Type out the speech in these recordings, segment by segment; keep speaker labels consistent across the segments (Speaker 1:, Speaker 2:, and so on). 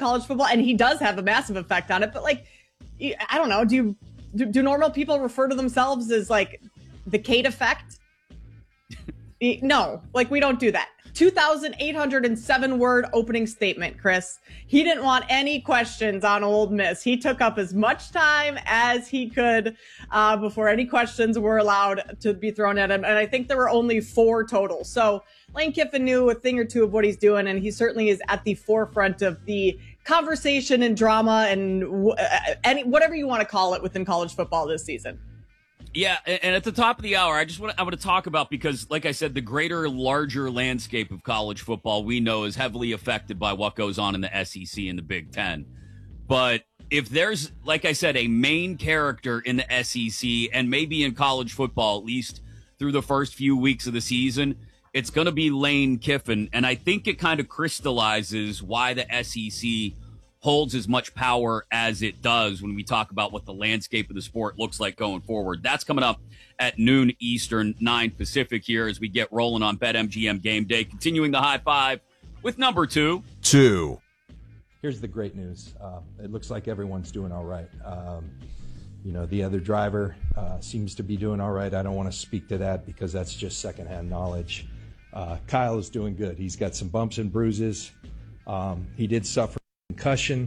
Speaker 1: college football, and he does have a massive effect on it. But like, I don't know, do normal people refer to themselves as like the Kate effect? No, like we don't do that. 2,807 word opening statement, Chris. He didn't want any questions on Ole Miss. He took up as much time as he could before any questions were allowed to be thrown at him. And I think there were only 4 total. So Lane Kiffin knew a thing or two of what he's doing, and he certainly is at the forefront of the conversation and drama and whatever you want to call it within college football this season.
Speaker 2: Yeah, and at the top of the hour, I want to talk about, because, like I said, the greater, larger landscape of college football we know is heavily affected by what goes on in the SEC and the Big Ten. But if there's, like I said, a main character in the SEC and maybe in college football, at least through the first few weeks of the season, it's going to be Lane Kiffin. And I think it kind of crystallizes why the SEC holds as much power as it does when we talk about what the landscape of the sport looks like going forward. That's coming up at noon Eastern, 9 Pacific here as we get rolling on BetMGM Game Day. Continuing the high five with number 2.
Speaker 3: Here's the great news. It looks like everyone's doing all right. The other driver seems to be doing all right. I don't want to speak to that because that's just secondhand knowledge. Kyle is doing good. He's got some bumps and bruises. He did suffer concussion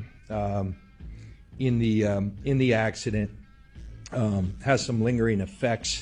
Speaker 3: in the accident, has some lingering effects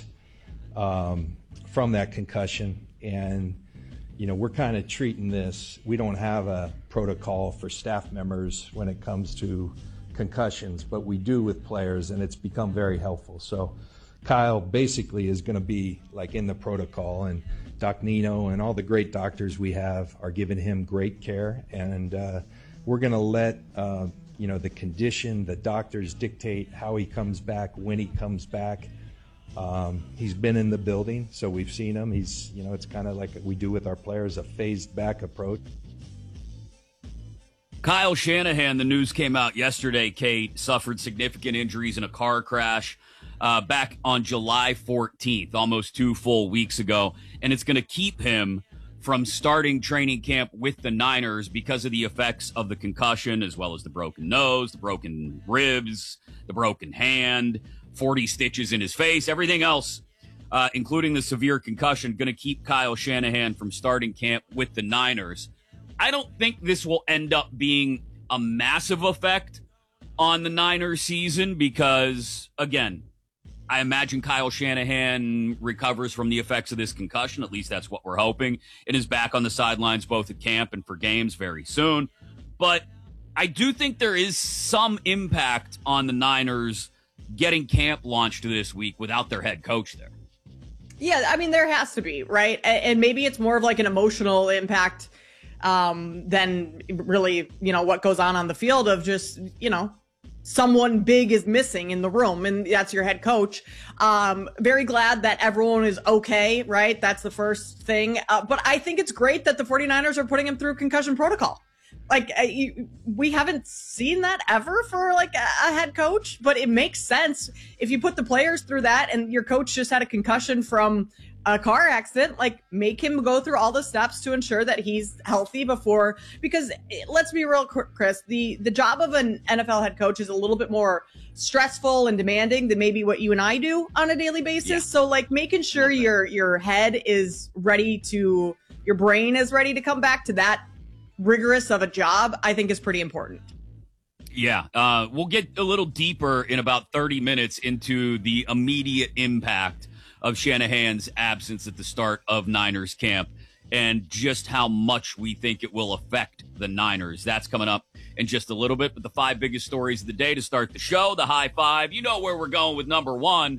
Speaker 3: from that concussion, and we're kind of treating this. We don't have a protocol for staff members when it comes to concussions, but we do with players, and it's become very helpful. So Kyle basically is going to be like in the protocol, and Doc Nino and all the great doctors we have are giving him great care, and we're going to let the condition, the doctors dictate how he comes back, when he comes back. He's been in the building, so we've seen him. He's, it's kind of like we do with our players, a phased back approach.
Speaker 2: Kyle Shanahan, the news came out yesterday, Kate, suffered significant injuries in a car crash back on July 14th, almost 2 full weeks ago, and it's going to keep him from starting training camp with the Niners because of the effects of the concussion, as well as the broken nose, the broken ribs, the broken hand, 40 stitches in his face, everything else, including the severe concussion, going to keep Kyle Shanahan from starting camp with the Niners. I don't think this will end up being a massive effect on the Niners season because, again, I imagine Kyle Shanahan recovers from the effects of this concussion. At least that's what we're hoping. And is back on the sidelines both at camp and for games very soon. But I do think there is some impact on the Niners getting camp launched this week without their head coach there.
Speaker 1: Yeah, I mean, there has to be, right? And maybe it's more of like an emotional impact than really, what goes on the field of just, someone big is missing in the room, and that's your head coach. Very glad that everyone is okay, right? That's the first thing. But I think it's great that the 49ers are putting him through concussion protocol. Like, we haven't seen that ever for like a head coach, but it makes sense if you put the players through that and your coach just had a concussion from a car accident, like make him go through all the steps to ensure that he's healthy before, because let's be real, Chris, the job of an NFL head coach is a little bit more stressful and demanding than maybe what you and I do on a daily basis. Yeah. So like making sure your head is ready to, your brain is ready to come back to that rigorous of a job, I think is pretty important.
Speaker 2: Yeah, we'll get a little deeper in about 30 minutes into the immediate impact of Shanahan's absence at the start of Niners camp and just how much we think it will affect the Niners. That's coming up in just a little bit. But the 5 biggest stories of the day to start the show, the high five. You know where we're going with number 1.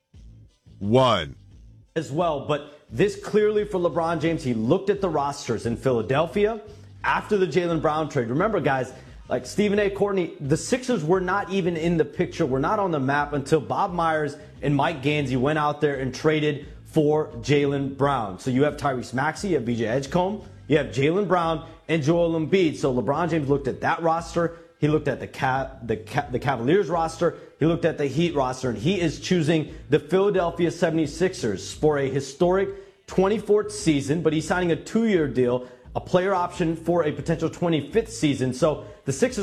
Speaker 4: As well, but this clearly for LeBron James, he looked at the rosters in Philadelphia after the Jaylen Brown trade. Remember, guys, like Stephen A. Courtney, the Sixers were not even in the picture, were not on the map until Bob Myers and Mike Gansey went out there and traded for Jaylen Brown. So you have Tyrese Maxey, you have BJ Edgecombe, you have Jaylen Brown and Joel Embiid. So LeBron James looked at that roster, he looked at the Cavaliers roster, he looked at the Heat roster, and he is choosing the Philadelphia 76ers for a historic 24th season, but he's signing a 2-year deal, a player option for a potential 25th season. So the Sixers